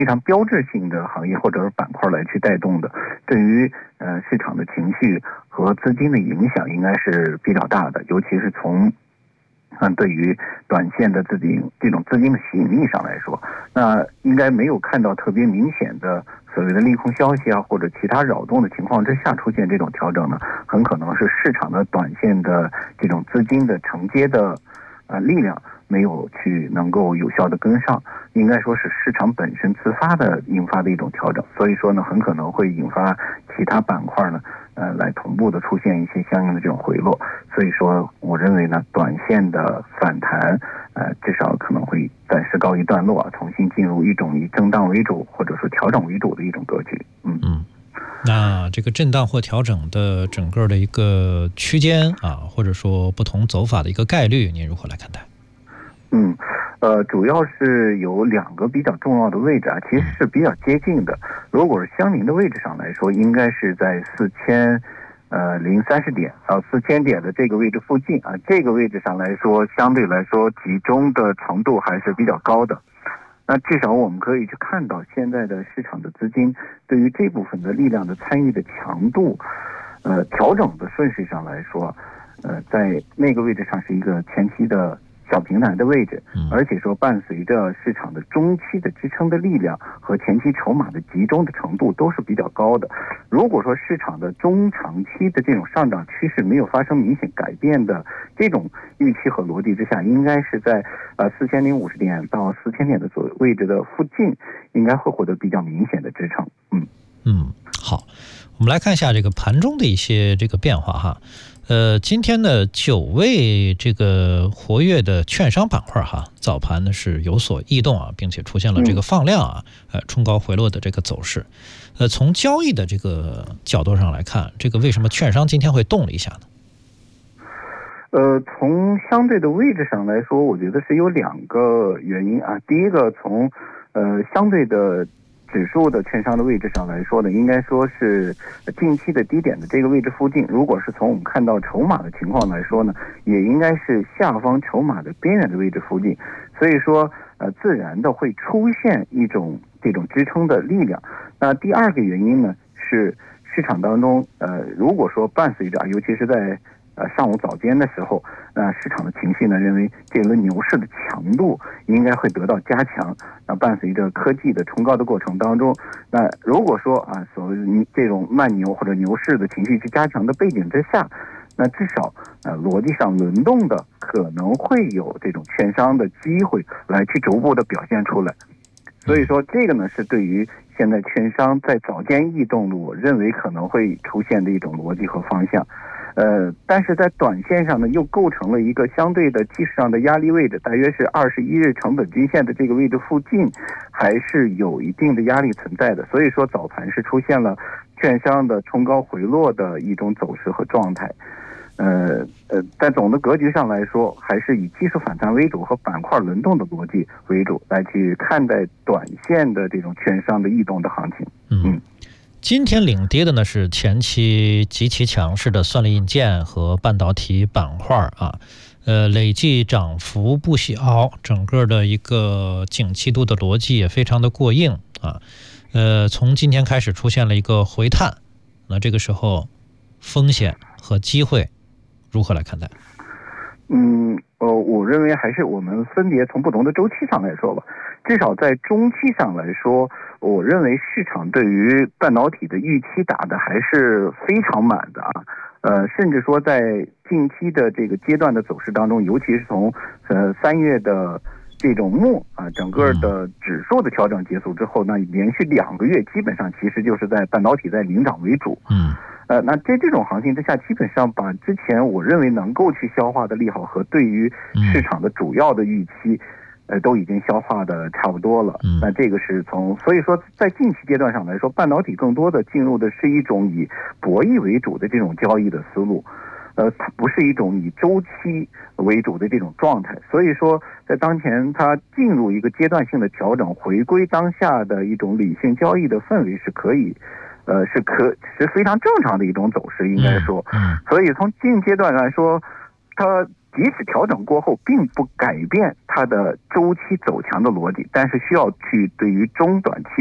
非常标志性的行业或者是板块来去带动的，对于市场的情绪和资金的影响应该是比较大的，尤其是从对于短线的这种资金的吸引力上来说，那应该没有看到特别明显的所谓的利空消息啊，或者其他扰动的情况之下出现这种调整呢，很可能是市场的短线的这种资金的承接的力量没有去能够有效的跟上，应该说是市场本身自发的引发的一种调整，所以说呢，很可能会引发其他板块呢来同步的出现一些相应的这种回落，所以说我认为呢，短线的反弹至少可能会暂时告一段落，重新进入一种以震荡为主或者说调整为主的一种格局。 那这个震荡或调整的整个的一个区间或者说不同走法的一个概率，您如何来看待？ 主要是有2个比较重要的位置其实是比较接近的。如果是相邻的位置上来说，应该是在4030点到4000点的这个位置附近这个位置上来说，相对来说集中的程度还是比较高的。那至少我们可以去看到现在的市场的资金对于这部分的力量的参与的强度，调整的顺序上来说，在那个位置上是一个前期的小平台的位置，而且说伴随着市场的中期的支撑的力量和前期筹码的集中的程度都是比较高的。如果说市场的中长期的这种上涨趋势没有发生明显改变的这种预期和逻辑之下，应该是在4050点到4000点的位置的附近，应该会获得比较明显的支撑。 好，我们来看一下这个盘中的一些这个变化哈。今天呢9位这个活跃的券商板块早盘呢是有所异动并且出现了这个放量冲高回落的这个走势。从交易的这个角度上来看，这个为什么券商今天会动了一下呢？ 从相对的位置上来说，我觉得是有2个原因第一个，从相对的指数的券商的位置上来说呢，应该说是近期的低点的这个位置附近。如果是从我们看到筹码的情况来说呢，也应该是下方筹码的边缘的位置附近。所以说自然的会出现一种这种支撑的力量。那第2个原因呢，是市场当中如果说伴随着尤其是在上午早间的时候，市场的情绪呢认为这轮牛市的强度应该会得到加强。那伴随着科技的冲高的过程当中，那如果说所谓这种慢牛或者牛市的情绪去加强的背景之下，那至少逻辑上轮动的可能会有这种券商的机会来去逐步的表现出来。所以说这个呢是对于现在券商在早间异动的我认为可能会出现的一种逻辑和方向。但是在短线上呢，又构成了一个相对的技术上的压力位置，大约是21日成本均线的这个位置附近，还是有一定的压力存在的。所以说早盘是出现了券商的冲高回落的一种走势和状态。在总的格局上来说，还是以技术反弹为主和板块轮动的逻辑为主来去看待短线的这种券商的异动的行情。 今天领跌的呢是前期极其强势的算力硬件和半导体板块累计涨幅不小，整个的一个景气度的逻辑也非常的过硬从今天开始出现了一个回探，那这个时候风险和机会如何来看待？ 我认为还是我们分别从不同的周期上来说吧。至少在中期上来说，我认为市场对于半导体的预期打的还是非常满的甚至说在近期的这个阶段的走势当中，尤其是从3月的这种末整个的指数的调整结束之后，那连续2个月基本上其实就是在半导体在领涨为主。那在这种行情之下，基本上把之前我认为能够去消化的利好和对于市场的主要的预期都已经消化的差不多了。那这个是所以说在近期阶段上来说，半导体更多的进入的是一种以博弈为主的这种交易的思路，它不是一种以周期为主的这种状态。所以说在当前它进入一个阶段性的调整，回归当下的一种理性交易的氛围是可以是非常正常的一种走势，应该说。所以从近阶段来说，它即使调整过后，并不改变它的周期走强的逻辑，但是需要去对于中短期